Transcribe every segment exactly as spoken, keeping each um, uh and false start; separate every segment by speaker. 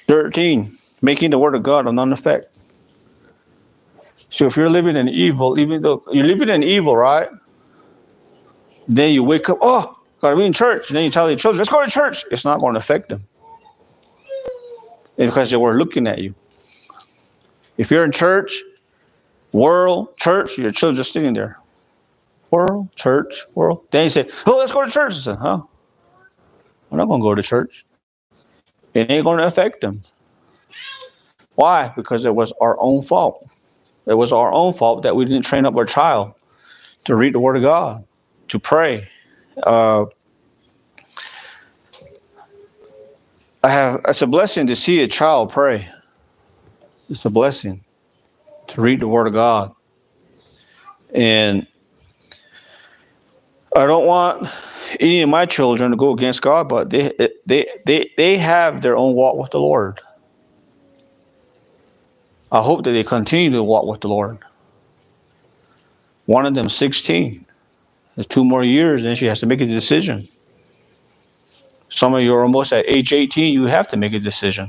Speaker 1: thirteen, making the word of God of none effect. So if you're living in evil, even though you're living in evil, right? Then you wake up, oh, gotta be in church. And then you tell your children, let's go to church. It's not going to affect them. It's because they were looking at you. If you're in church, world, church, your children just sitting there. World, church, world. Then you say, oh, let's go to church. I said, huh? We're not going to go to church. It ain't going to affect them. Why? Because it was our own fault. It was our own fault that we didn't train up our child to read the Word of God, to pray. Uh, I have. It's a blessing to see a child pray. It's a blessing to read the Word of God. And I don't want any of my children to go against God, but they they they they have their own walk with the Lord. I hope that they continue to walk with the Lord. One of them, sixteen. There's two more years, and she has to make a decision. Some of you are almost at age eighteen. You have to make a decision.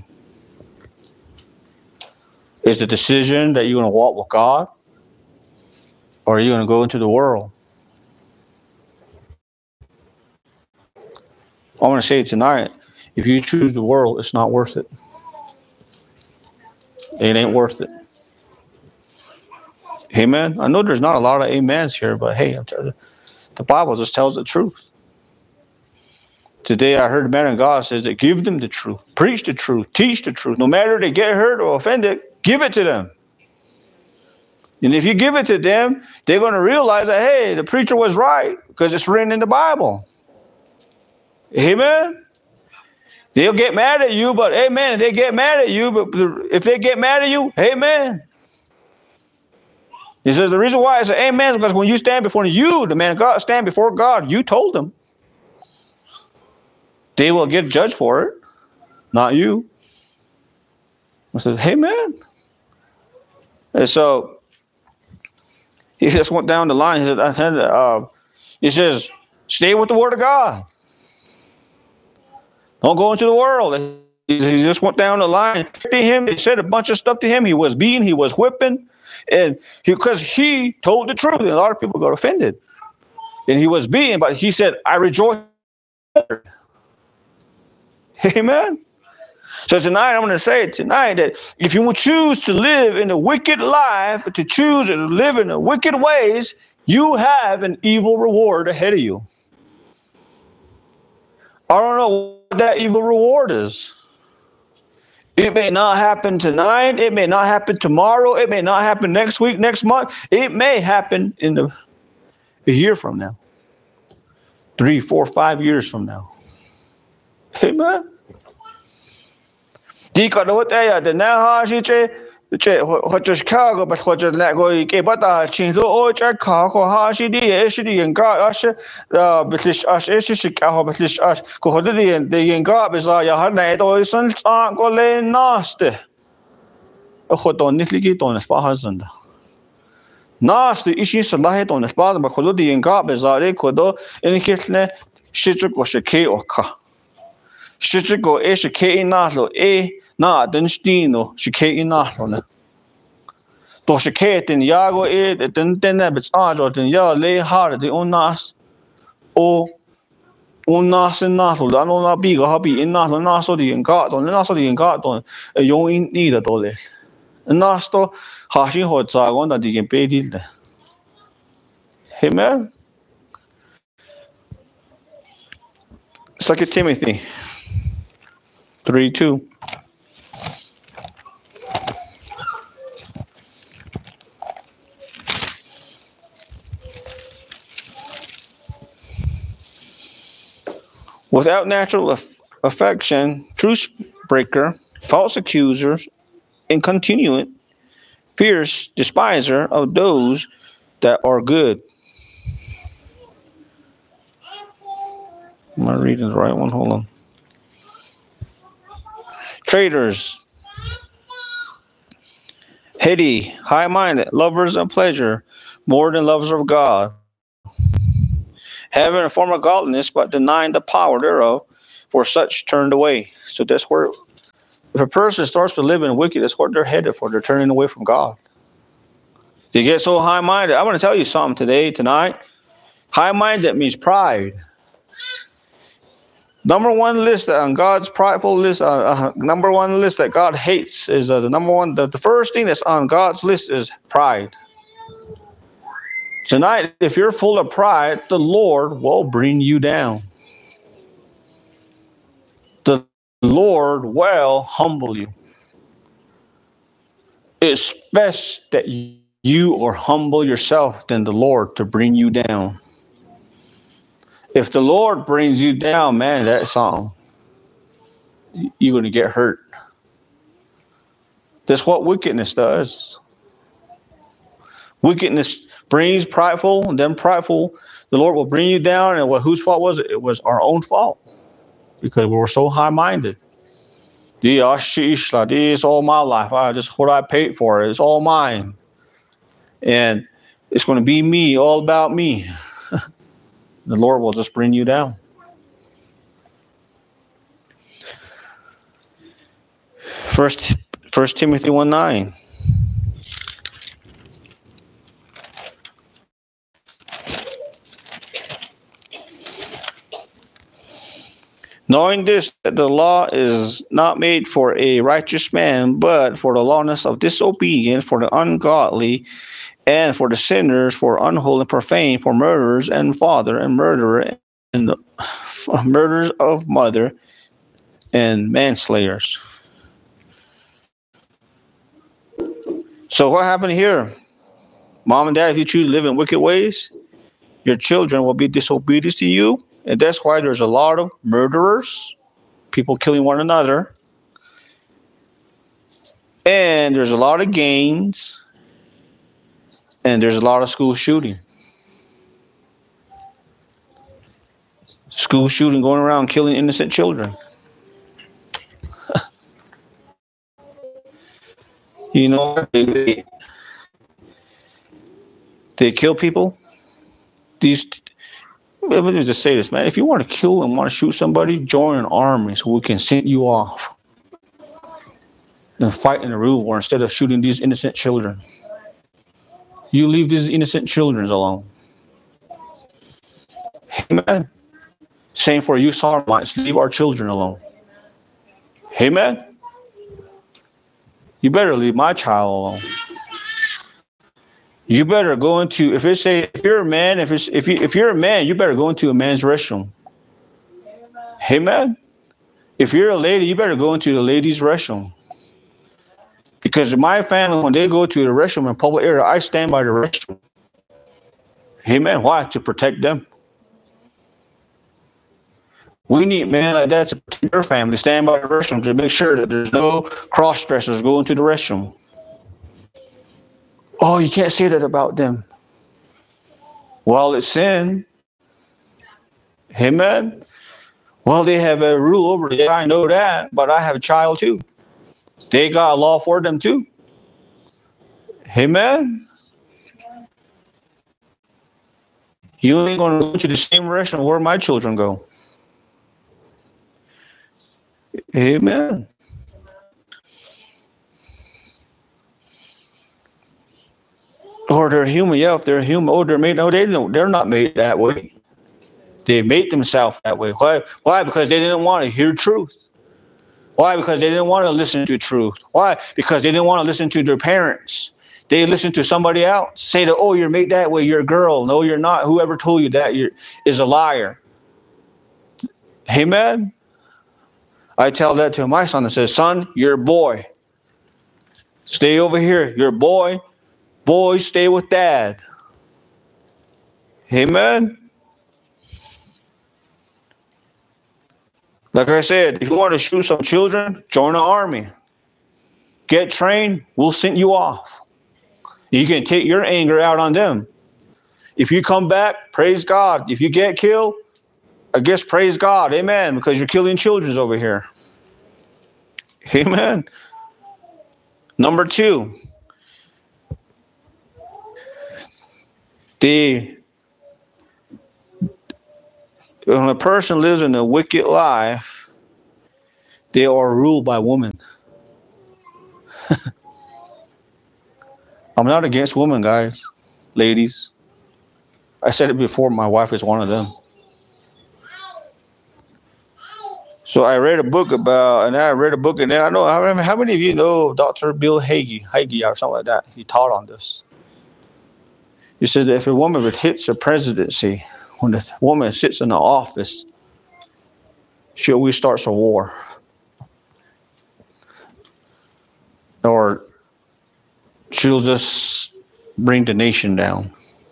Speaker 1: Is the decision that you're going to walk with God, or are you going to go into the world? I want to say tonight, if you choose the world, it's not worth it. It ain't worth it. Amen. I know there's not a lot of amens here, but hey, I'm telling you, the Bible just tells the truth. Today I heard the man of God says that give them the truth, preach the truth, teach the truth. No matter they get hurt or offended, give it to them. And if you give it to them, they're going to realize that, hey, the preacher was right because it's written in the Bible. Amen. They'll get mad at you, but amen. They get mad at you, but if they get mad at you, amen. He says the reason why I say amen is because when you stand before you, the man of God, stand before God, you told them. They will get judged for it, not you. I said, amen. And so he just went down the line. He said, uh, he says, stay with the Word of God. Don't go into the world. He just went down the line. Him, they said a bunch of stuff to him. He was beating, he was whipping, and because he, he told the truth. And a lot of people got offended. And he was beaten, but he said, I rejoice. Amen. So tonight, I'm going to say tonight that if you will choose to live in a wicked life, to choose to live in the wicked ways, you have an evil reward ahead of you. I don't know what that evil reward is. It may not happen tonight. It may not happen tomorrow. It may not happen next week, next month. It may happen in the, a year from now. Three, four, five years from now. Amen. Di ka do te de na ha shi che che ho che ka go ba ho che na go ke ba ta chin do o che ka ko ha shi di e shi di en ka as bitlish as e shi ka ho bitlish as ko ho di de en ka be za ya ha na do san sa ko le naste ho to ni li ki to na pa ha zan da naste ishi sa la he to na pa ba ko di en ka be za re ko do en ke ne shi che ko she ke o ka shi che ko e shi ke na lo e na den stino she ke na lo na to she ke den ya go e den den na bits a jo den ya le ha de on nas o on nas na lo da no na bi go ha bi in na lo na so di en ka to na so di en ka to e yong in ni da to le na sto ha shi ho za go na di gen pe di de amen. Second Timothy three two. Without natural aff- affection, truce breaker, false accusers, incontinent, fierce despiser of those that are good. Am I reading the right one? Hold on. Traitors, heady, high-minded, lovers of pleasure, more than lovers of God, having a form of godliness, but denying the power thereof, for such turned away. So that's where If a person starts to live in wicked, that's what they're headed for. They're turning away from God. They get so high-minded. I want to tell you something today, tonight. High-minded means pride. Number one list on God's prideful list, uh, uh, number one list that God hates is uh, the number one, the, the first thing that's on God's list is pride. Tonight, if you're full of pride, the Lord will bring you down. The Lord will humble you. It's best that you or humble yourself than the Lord to bring you down. If the Lord brings you down, man, that's something. You're going to get hurt. That's what wickedness does. Wickedness brings prideful, and then prideful, the Lord will bring you down. And what, whose fault was it? It was our own fault. Because we were so high-minded. This is all my life. Ah, this is what I paid for. It's all mine. And it's going to be me, all about me. The Lord will just bring you down. First, First Timothy one nine. Knowing this, that the law is not made for a righteous man, but for the lawless of disobedience, for the ungodly, and for the sinners, for unholy and profane, for murderers and father and murderer, and the murderers of mother, and manslayers. So what happened here? Mom and dad, if you choose to live in wicked ways, your children will be disobedient to you. And that's why there's a lot of murderers, people killing one another. And there's a lot of gangs. And there's a lot of school shooting. School shooting going around killing innocent children. You know, they, they, they kill people. These, let me just say this, man. If you want to kill and want to shoot somebody, join an army so we can send you off and fight in a real war instead of shooting these innocent children. You leave these innocent children alone. Amen. Same for you, Sodomites. Leave our children alone. Amen. You better leave my child alone. You better go into, if it's a, if you're a man, if it's, if you, if you're a man, you better go into a man's restroom. Amen. If you're a lady, you better go into the ladies' restroom. Because in my family, when they go to the restroom in public area, I stand by the restroom. Amen. Why? To protect them. We need men like that to protect your family, stand by the restroom to make sure that there's no cross-dressers going to the restroom. Oh, you can't say that about them. Well, it's sin. Amen. Well, they have a rule over it. Yeah, I know that, but I have a child too. They got a law for them too. Amen. You ain't going to go to the same restroom where my children go. Amen. Or they're human. Yeah, if they're human, oh, they're made. No, they don't. They're not made that way. They made themselves that way. Why? Why? Because they didn't want to hear truth. Why? Because they didn't want to listen to truth. Why? Because they didn't want to listen to their parents. They listened to somebody else. Say that, oh, you're made that way. You're a girl. No, you're not. Whoever told you that you're, is a liar. Amen. I tell that to my son. I says, son, you're a boy. Stay over here. You're a boy. Boys, stay with dad. Amen. Like I said, if you want to shoot some children, join the army. Get trained, we'll send you off. You can take your anger out on them. If you come back, praise God. If you get killed, I guess praise God. Amen. Because you're killing children over here. Amen. Number two. The, when a person lives in a wicked life, they are ruled by women. I'm not against women, guys, ladies. I said it before, my wife is one of them. So I read a book about, and I read a book, and then I know, I remember, how many of you know Doctor Bill Hagee, Hagee or something like that? He taught on this. He said that if a woman hits a presidency, when the woman sits in the office, she always starts a war. Or she'll just bring the nation down.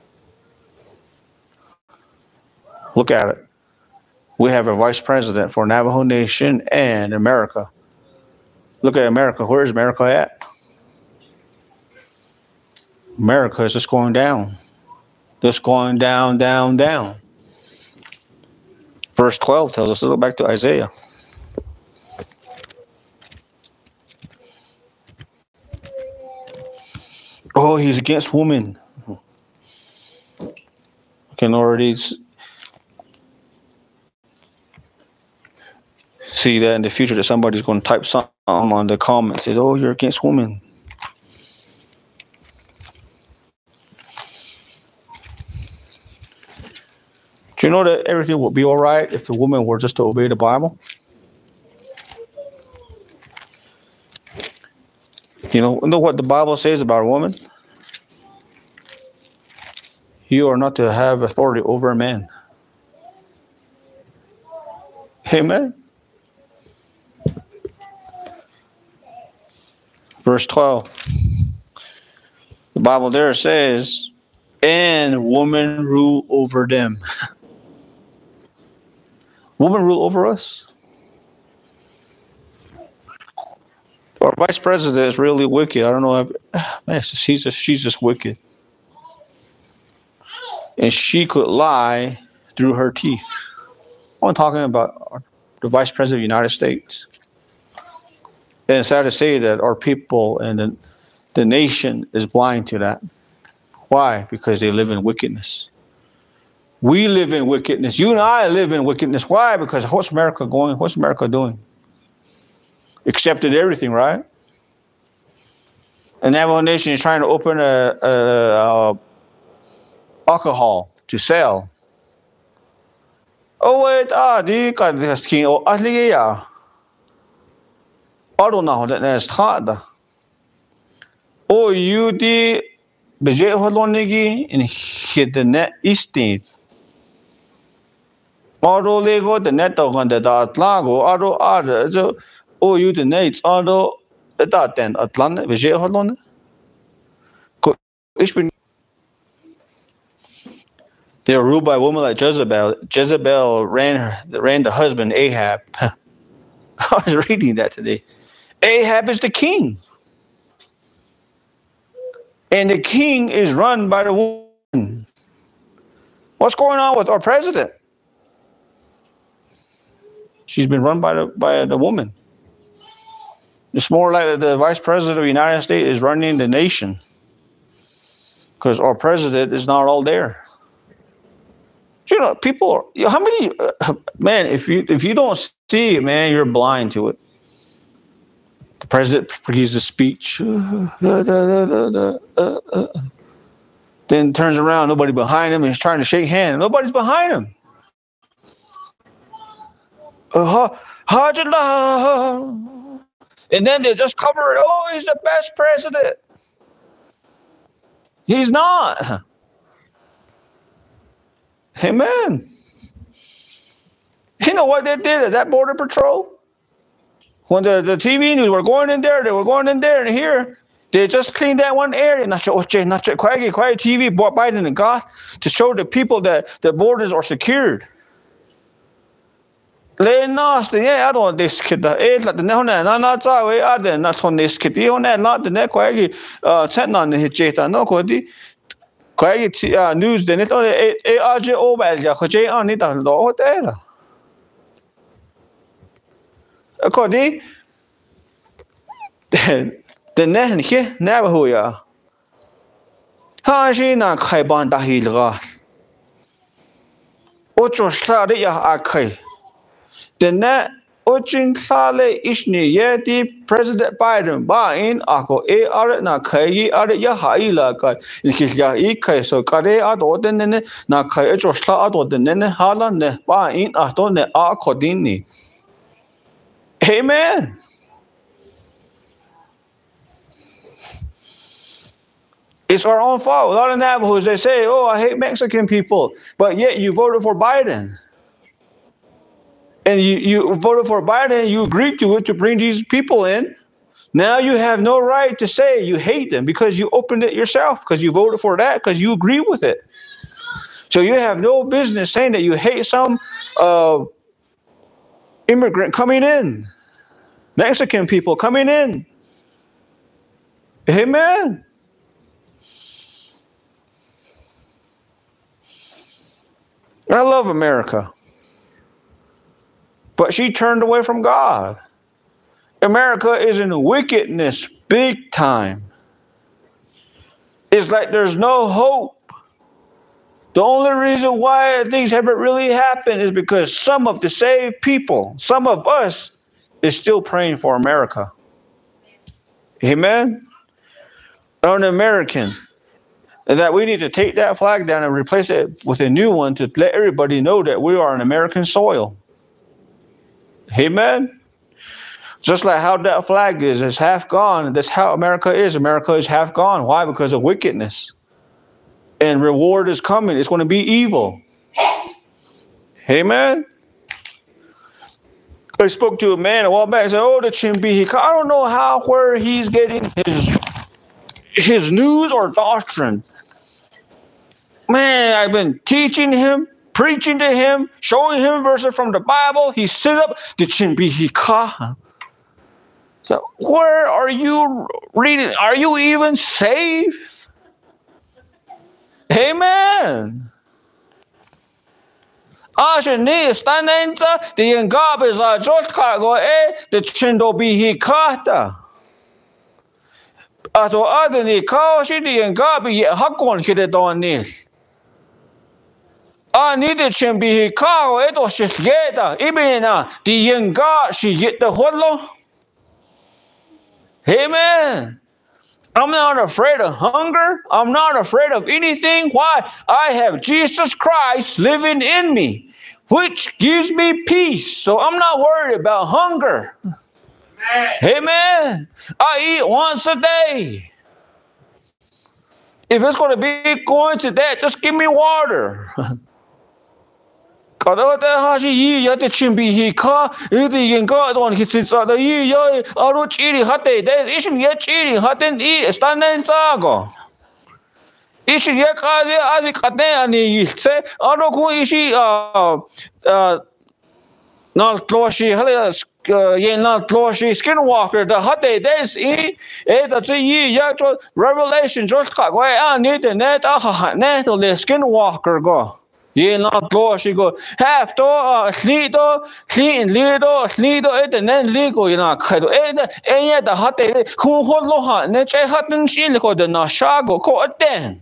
Speaker 1: Look at it. We have a vice president for Navajo Nation and America. Look at America. Where is America at? America is just going down. Just going down, down, down. Verse twelve tells us, let's go back to Isaiah. Oh, he's against women. I can already see that in the future that somebody's going to type something on the comments, say, oh, you're against women. Do you know that everything would be all right if the women were just to obey the Bible? You know, know what the Bible says about a woman? You are not to have authority over a man. Amen. Verse twelve. The Bible there says, and woman rule over them. Woman rule over us. Our vice president is really wicked. I don't know. If, man, she's just, she's just wicked. And she could lie through her teeth. I'm talking about the vice president of the United States. And it's sad to say that our people and the, the nation is blind to that. Why? Because they live in wickedness. We live in wickedness. You and I live in wickedness. Why? Because what's America going? What's America doing? Accepted everything, right? And Navajo Nation is trying to open a, a, a alcohol to sell. Oh wait, ah, di ka this king o atliya. Aro na ho that is thada. Oh, you di beje holonigi in hit the net easted. Aro lego the net of the atlago aro are so oh you the nets aro that then atlan beje holon. They were ruled by a woman like Jezebel. Jezebel ran her, ran the husband Ahab. I was reading that today. Ahab is the king. And the king is run by the woman. What's going on with our president? She's been run by the by the woman. It's more like the vice president of the United States is running the nation. Because our president is not all there. You know, people are, you know, how many, uh, man, if you if you don't see it, man, you're blind to it. The president gives a speech, uh, uh, uh, uh, uh, then turns around, nobody behind him, and he's trying to shake hands. Nobody's behind him. Uh, and then they just cover it. Oh, he's the best president. He's not. Amen. You know what they did at that border patrol? When the, the T V news were going in there, they were going in there and here. They just cleaned that one area. Not sure, not sure, quiet, quiet T V bought Biden and God to show the people that the borders are secured. Le nasty, yeah, I don't this kid. Eh, like the next one, not not so. Eh, I didn't. Not on this kid. You know, not the next quiet. Uh, sent on the hit jeta. No, kodi. Quiet news. Then it's only eh eh R J over. Yeah, kodi on it. The hotel. Kodi. Then the next here never who ya. Ha, she na kai ban da hilga. Ocho star ya akai. The net Ochin sale ishni yeti President Biden ba in ako e are na kai are ya hai la ka ikis ya i kai so kare ado den ne na kai josla ado den ne hala ne ba in ato ne a kodini. Amen. It's our own fault. A lot of Navajos, they say, oh, I hate Mexican people. But yet you voted for Biden. And you, you voted for Biden, you agreed to it to bring these people in. Now you have no right to say you hate them because you opened it yourself, because you voted for that, because you agree with it. So you have no business saying that you hate some uh, immigrant coming in, Mexican people coming in. Amen. I love America. But she turned away from God. America is in wickedness big time. It's like there's no hope. The only reason why things haven't really happened is because some of the saved people, some of us, is still praying for America. Amen? I'm an American. And that we need to take that flag down and replace it with a new one to let everybody know that we are on American soil. Amen? Just like how that flag is, it's half gone. That's how America is. America is half gone. Why? Because of wickedness. And reward is coming. It's going to be evil. Amen? I spoke to a man a while back and said, oh, the Chimbi, I don't know how, where he's getting his, his news or doctrine. Man, I've been teaching him, preaching to him, showing him verses from the Bible. He sits up, the Chimbihika. So, where are you reading? Are you even saved? Amen. Asher ni stanenza the engabes a jotkago e the Chindobihikata. Ato adani kaoshi the engabi hakon hidedonil. I need the Chimbihikao eto shigeta, ibina, the yenga she get the hodlo. Amen. I'm not afraid of hunger. I'm not afraid of anything. Why? I have Jesus Christ living in me, which gives me peace. So I'm not worried about hunger. Amen. Amen. I eat once a day. If it's going to be going to that, just give me water. Kada ta haji yi ya te chimbi hi ka idi yenga don hitsi sa da yi ya aro chiri hate de ishin ye chiri haten I stanen zago ishin ye kaze azi kate ani yitse aro ku ishi uh uh na tloshi hale ye na tloshi skinwalker da hate des I e da zi yi ya jo revelation just ka go ani de ne ta ha ne to le skinwalker go. Ye not law she go half to uh slido clean lido slido it and then ligo you know kado eh eh the hot eh ku ho lo ha ne che hatin shi ko the na shago ko aten.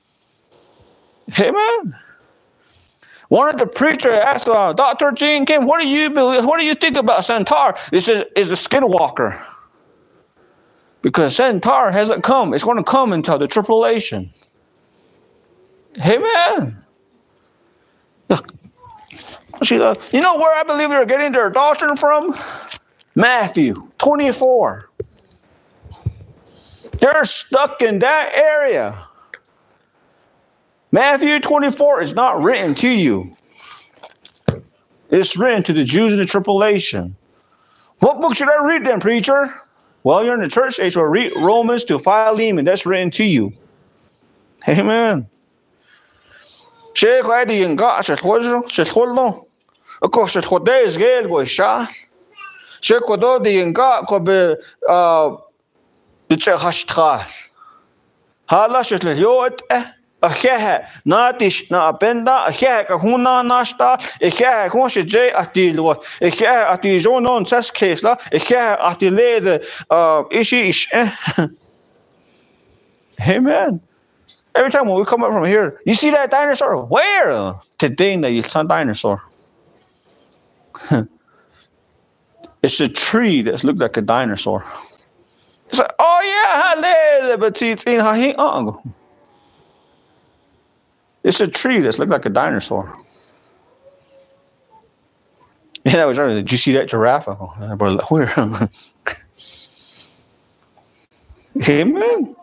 Speaker 1: Amen. One of the preachers asked uh, Doctor Gene Kim, what do you believe, what do you think about Centaur? This is is a skinwalker. Because Centaur hasn't come. It's going to come until the tribulation. Amen. You know where I believe they're getting their doctrine from? Matthew twenty-four. They're stuck in that area. Matthew twenty-four is not written to you. It's written to the Jews in the tribulation. What book should I read then, preacher? Well, you're in the church age, so read Romans to Philemon. That's written to you. Amen. Sheikh Adi and God, Sheikh Wajro, Sheikh Holno. Of course, Sheikh Hodeh is Gale, go Shah. Sheikh Hododi and God could be uh the Sheikh Hashtra. Hala Sheikh Yot, a hair, Natish, na Benda, a hair, a Huna Nashta, a hair, Conshi J at the Lord, a hair at the Jonon Saskesla, a hair at the lady uh Ishi. Amen. Every time when we come up from here, you see that dinosaur? Where? Today, the son dinosaur. It's a tree that's looked like a dinosaur. It's like, oh yeah, but it's in how It's a tree that's looked like a dinosaur. Yeah, that was right. Did you see that giraffe? Where? Amen.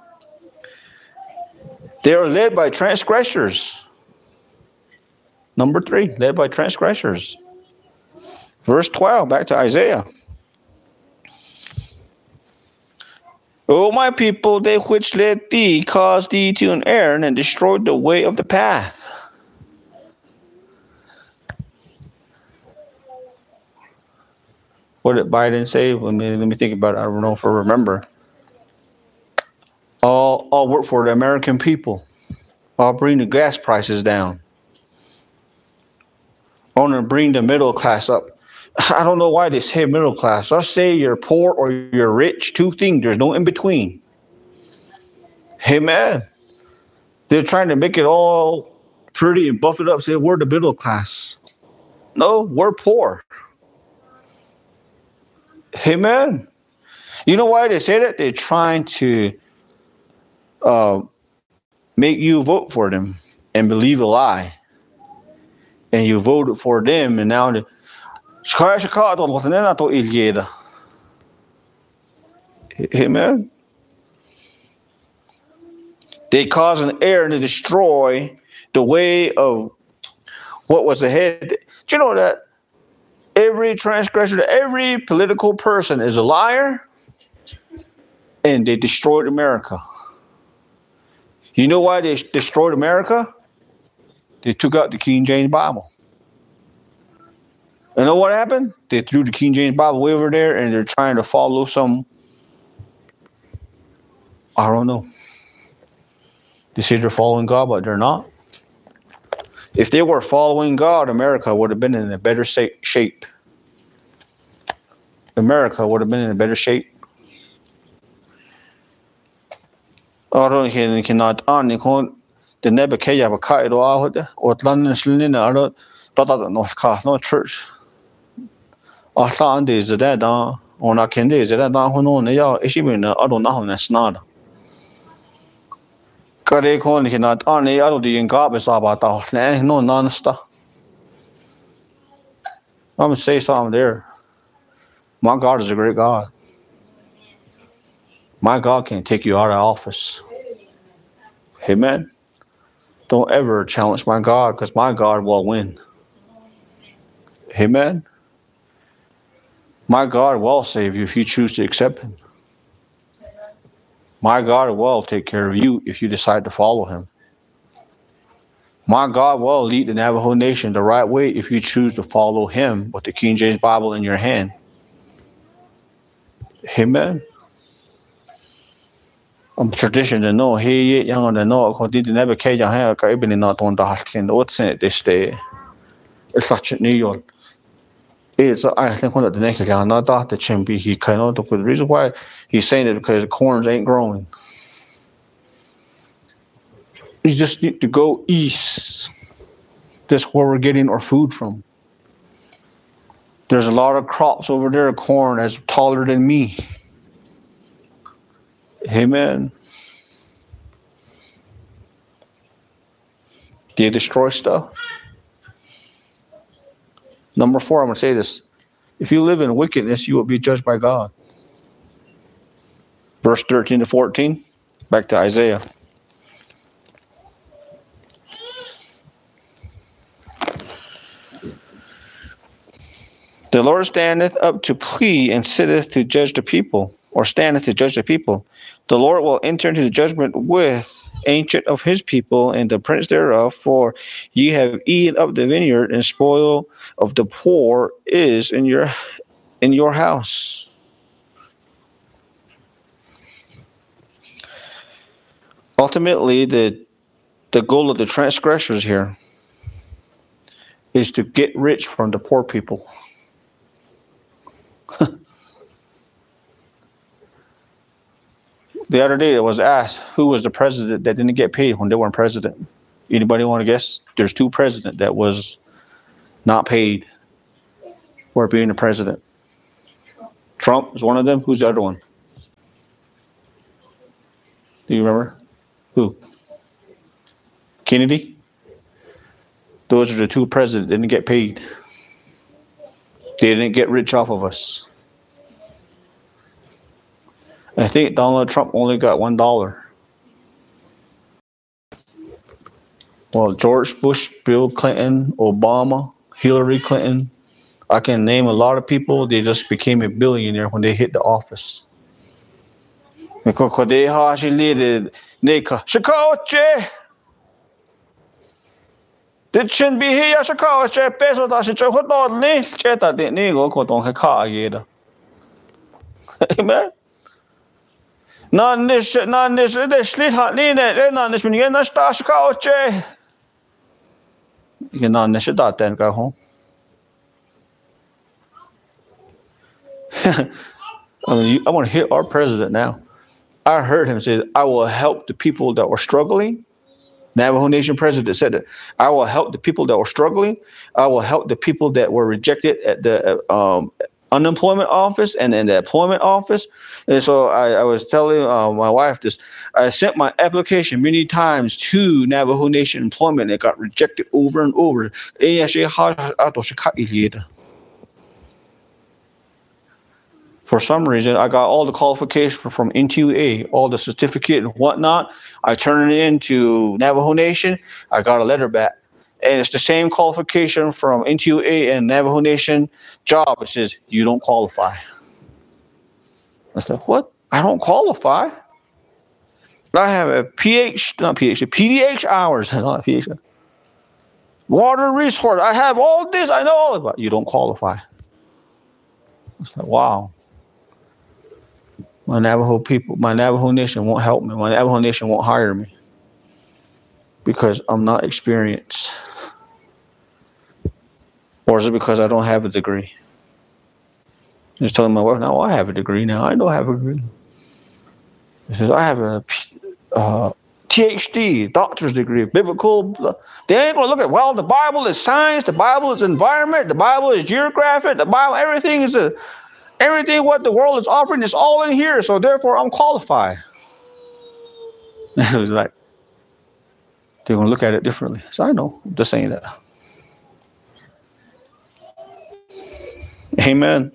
Speaker 1: They are led by transgressors. Number three, led by transgressors. Verse twelve, back to Isaiah. O my people, they which led thee caused thee to an error and destroyed the way of the path. What did Biden say? Let me, let me think about it. I don't know if I remember. I'll, I'll work for the American people. I'll bring the gas prices down. I want to bring the middle class up. I don't know why they say middle class. I'll say you're poor or you're rich. Two things. There's no in between. Amen. They're trying to make it all pretty and buff it up. Say we're the middle class. No, we're poor. Amen. You know why they say that? They're trying to uh, make you vote for them and believe a lie. And you voted for them, and now the Amen. They cause an error to destroy the way of what was ahead. Do you know that every transgressor, every political person is a liar, and they destroyed America? You know why they destroyed America? They took out the King James Bible. You know what happened? They threw the King James Bible way over there, and they're trying to follow some, I don't know. They say they're following God, but they're not. If they were following God, America would have been in a better shape. America would have been in a better shape. I don't know. Cannot on the Nebuchadnezzar have a kite or what London Slin I don't North Car, no church. I thought is that on a candy is that down who know they are issuing I don't know that's not. Kare Con cannot on the other the garbage about no non stuff. I'm gonna say something there. My God is a great God. My God can take you out of office. Amen. Don't ever challenge my God, because my God will win. Amen. My God will save you if you choose to accept Him. My God will take care of you if you decide to follow Him. My God will lead the Navajo Nation the right way if you choose to follow Him with the King James Bible in your hand. Amen. Um, tradition to know he young on the know because did never care young hair even not on the heart and what's in it this day. It's such a New York. It's I think one of the next young not that the chimney he cannot do the reason why he's saying it because the corns ain't growing. You just need to go east. That's where we're getting our food from. There's a lot of crops over there, corn that's taller than me. Amen. Do you destroy stuff? Number four, I'm going to say this. If you live in wickedness, you will be judged by God. Verse thirteen to fourteen, back to Isaiah. The Lord standeth up to plead and sitteth to judge the people. Or standeth to judge the people. The Lord will enter into the judgment with ancient of his people and the prince thereof, for ye have eaten up the vineyard, and spoil of the poor is in your in your house. Ultimately, the the goal of the transgressors here is to get rich from the poor people. The other day it was asked who was the president that didn't get paid when they weren't president. Anybody want to guess? There's two presidents that was not paid for being the president. Trump is one of them. Who's the other one? Do you remember? Who? Kennedy? Those are the two presidents that didn't get paid. They didn't get rich off of us. I think Donald Trump only got one dollar. Well, George Bush, Bill Clinton, Obama, Hillary Clinton, I can name a lot of people. They just became a billionaire when they hit the office. Because they actually Nika Chicago. Did shouldn't be here Chicago peso that she took not nil cheta de nego cotton heka. Amen. None this none this this slit hot lean it none this when you get star Chicago. You can not nish that then go home. I, mean, you, I want to hit our president now. I heard him say, I will help the people that were struggling. Navajo Nation president said that. I will help the people that were struggling. I will help the people that were rejected at the um, unemployment office and in the employment office. And so I, I was telling uh, my wife this. I sent my application many times to Navajo Nation employment and it got rejected over and over. For some reason, I got all the qualifications from N T U A, all the certificate and whatnot. I turned it into Navajo Nation. I got a letter back. And it's the same qualification from N T U A and Navajo Nation job. It says, you don't qualify. I said, what? I don't qualify? I have a P H, not P H, P D H hours. Not P H. Water resource. I have all this. I know all about it. You don't qualify. I said, wow. My Navajo people, my Navajo Nation won't help me. My Navajo Nation won't hire me because I'm not experienced. Or is it because I don't have a degree? I'm just telling my wife, now I have a degree now. I don't have a degree. He says, I have a uh, T H D, doctor's degree, biblical. They ain't going to look at, well, the Bible is science, the Bible is environment, the Bible is geographic, the Bible, everything is a... Everything what the world is offering is all in here, so therefore I'm qualified. It was like, they're going to look at it differently. So I know, I'm just saying that. Amen.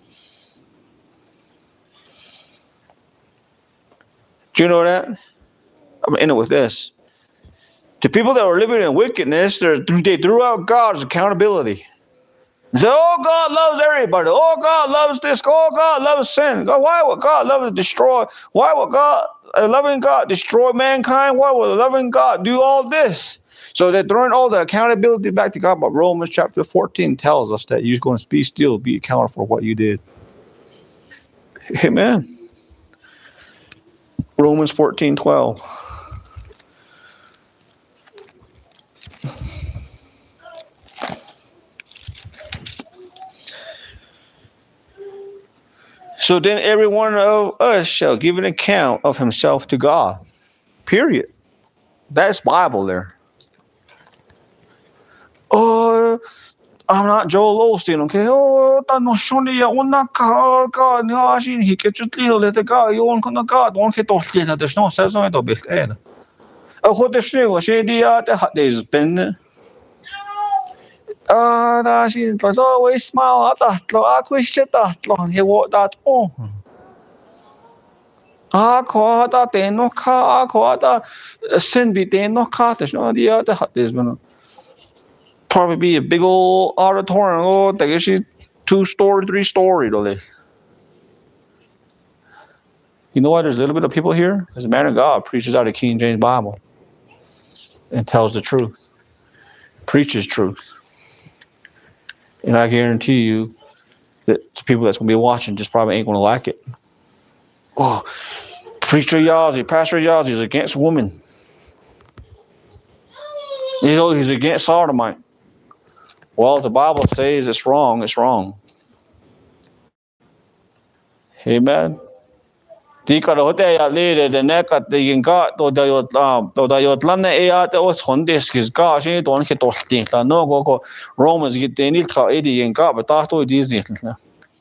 Speaker 1: Do you know that? I'm going to end it with this. The people that were living in wickedness, they threw out God's accountability. Say, oh, God loves everybody. Oh, God loves this. Oh, God loves sin. God, why would God love to destroy? Why would God, a loving God, destroy mankind? Why would a loving God do all this? So they're throwing all the accountability back to God. But Romans chapter fourteen tells us that you're going to be still be accountable for what you did. Amen. Romans fourteen twelve. So then every one of us shall give an account of himself to God. Period. That's Bible there. Oh, I'm not Joel Osteen, okay? Oh, no shoni ya una ka ka ni ashin hi ke chutli le te ka yon kana ka don ke to tle there's no says no to bit ena. A khod shne wa she dia te hat is ben. Ah, da she was always smile at that. Lo a question that lo he what that oh. Ah, ko da te no ka ko da sin bi te no ka there's no dia te hat is ben. Probably be a big old auditorium. Oh, I guess she's two story, three story. You know what? There's a little bit of people here. There's a man of God preaches out of King James Bible and tells the truth, preaches truth. And I guarantee you that the people that's going to be watching just probably ain't going to like it. Oh, Preacher Yazzie, Pastor Yazzie is against women. You know, he's against sodomite. Well, if the Bible says it's wrong, it's wrong. Amen. Di ka ro te ya le de ne ka te yin ka to da yo um to da yo tlan ne ya te o chon de skis ka shi don ke to tin la no go go Romans get te ni ka e di yin ka ba ta to di zi la.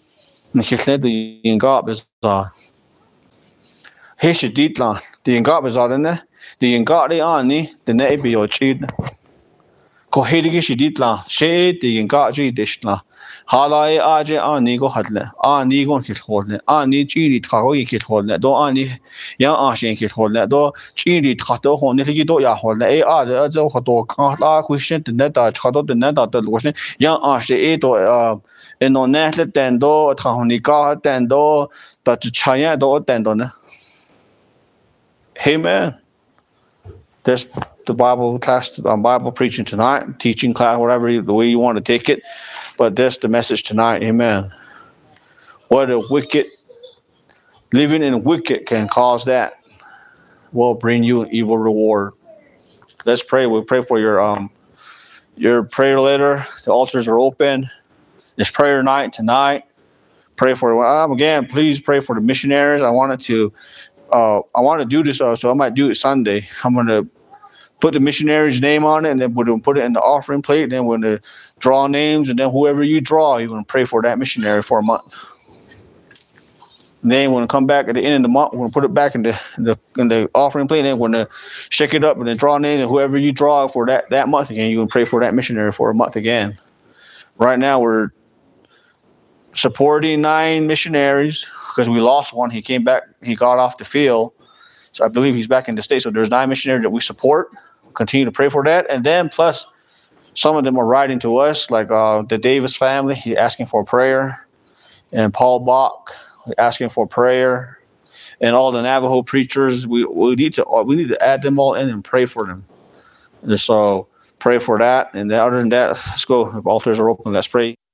Speaker 1: Nikhle the Yinga Bizarre. He should eat land. The Yinga Bizarre in there. The Yinga the Ani, the Navy or cheat. Ko Hedigish did la, shade the Yinga G dishla. Halai Aje Ani go hadle, Ani gon kit hodle, Ani Chiri Tahoy kit hodle, do Ani Yan Ashin kit hodle, do Chiri Tato Honiki do Yahodle, A other Hoto Kala question the net Chato the net at the Washington, Yan Ash eight or in on netlet tendo, Tahonika tendo, that Chaya do tendon. Hey man, there's the Bible class, um, Bible preaching tonight, teaching class, whatever the way you want to take it. But that's the message tonight. Amen. What a wicked, living in wicked can cause that will bring you an evil reward. Let's pray. We pray for your um your prayer letter. The altars are open. It's prayer night tonight. Pray for um, again. Please pray for the missionaries. I wanted to, uh, I want to do this, uh, so I might do it Sunday. I'm gonna put the missionary's name on it, and then we're going to put it in the offering plate, and then we're going to draw names, and then whoever you draw, you're going to pray for that missionary for a month. And then we're going to come back at the end of the month, we're going to put it back in the, in the, in the offering plate, and then we're going to shake it up and then draw a name, and whoever you draw for that, that month again, you're going to pray for that missionary for a month again. Right now, we're supporting nine missionaries because we lost one. He came back, he got off the field. So I believe he's back in the States. So there's nine missionaries that we support. Continue to pray for that. And then plus some of them are writing to us, like uh, the Davis family, he asking for prayer. And Paul Bach asking for prayer. And all the Navajo preachers, we, we need to we need to add them all in and pray for them. And so pray for that. And other than that, let's go. If altars are open, let's pray.